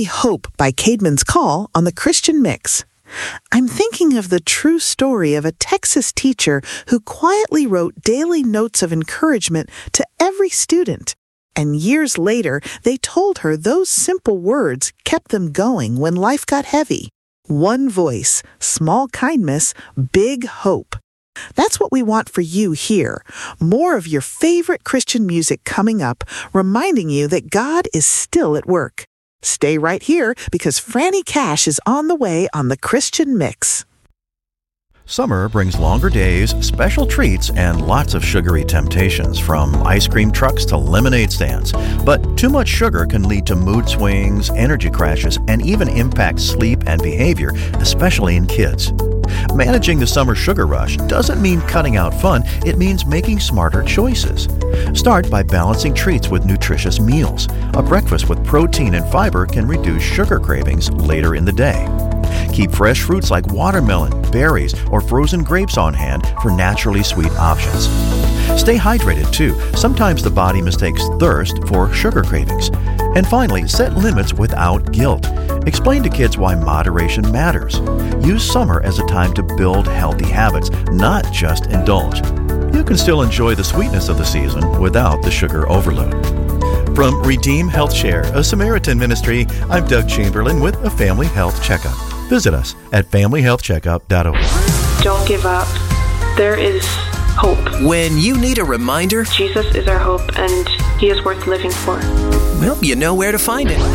Hope by Caedmon's Call on the Christian Mix. I'm thinking of the true story of a Texas teacher who quietly wrote daily notes of encouragement to every student. And years later, they told her those simple words kept them going when life got heavy. One voice, small kindness, big hope. That's what we want for you here. More of your favorite Christian music coming up, reminding you that God is still at work. Stay right here because Franny Cash is on the way on the Christian Mix. Summer brings longer days, special treats, and lots of sugary temptations, from ice cream trucks to lemonade stands. But too much sugar can lead to mood swings, energy crashes, and even impact sleep and behavior, especially in kids. Managing the summer sugar rush doesn't mean cutting out fun, it means making smarter choices. Start by balancing treats with nutritious meals. A breakfast with protein and fiber can reduce sugar cravings later in the day. Keep fresh fruits like watermelon, berries, or frozen grapes on hand for naturally sweet options. Stay hydrated too. Sometimes the body mistakes thirst for sugar cravings. And finally, set limits without guilt. Explain to kids why moderation matters. Use summer as a time to build healthy habits, not just indulge. You can still enjoy the sweetness of the season without the sugar overload. From Redeem Health Share, a Samaritan ministry, I'm Doug Chamberlain with a Family Health Checkup. Visit us at familyhealthcheckup.org. Don't give up. There is hope. When you need a reminder, Jesus is our hope, and He is worth living for. Well, you know where to find it.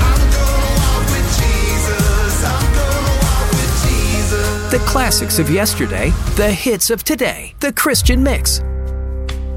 The classics of yesterday, the hits of today, the Christian Mix.